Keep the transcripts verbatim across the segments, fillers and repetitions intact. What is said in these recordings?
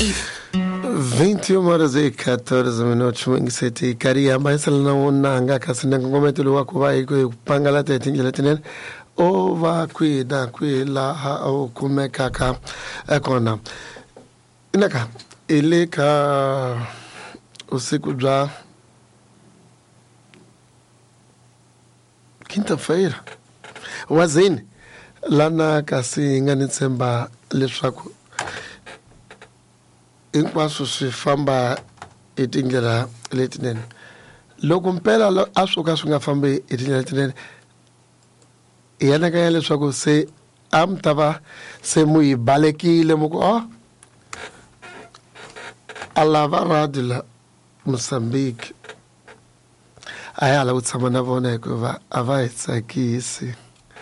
vinte e uma horas e quatorze minutos mwingiseti kariya maisala na unanga kasina ngometelo wako vai kupangala tetinjela tinene o va kwida kwila ha o kumekaka ekona inaka ileka usiku bya quinta-feira wazini lana kasi nganitsemba leswaku hinkwaswo swi famba hi tindlela letinene loko mpela a swo ka swi nga fambi hi tindlela letinene hi anakanya leswaku se a mi ta va se mu hi balekile mu ku o a lava radio la Mozambique a ya la ku tshama na vona hikuva a va hi tsakisi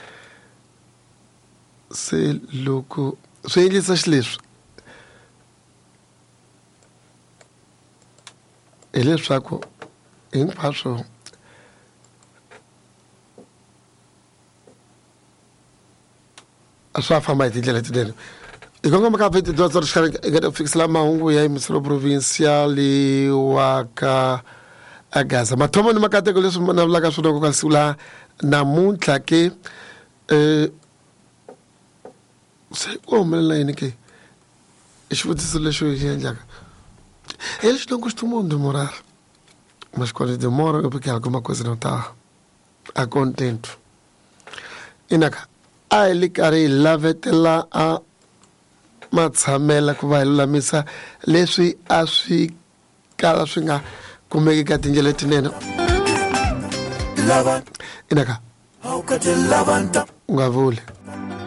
se loko swi endlisa xileswi hileswaku hinkwaswo a swa famba hi tindlela letinene hi kongoma ka vheti dyondzo rixaka eka ku fikisela mahungu ya yimiselo provinciali wa ka Gaza mathomo ni makateko leswi ma navulaka swona ku siku la namuntlha ke eh se ku humelela yini ke i xivutiso lexo hi endlaka eles não costumam demorar, mas quando demoram é porque alguma coisa não está a contento. Inaka, a ele kari lavetela a matsamela ku va lulamisa leswi a swi kala swi nga kumeki ka tindlela letinene. Inaka, ungavuli.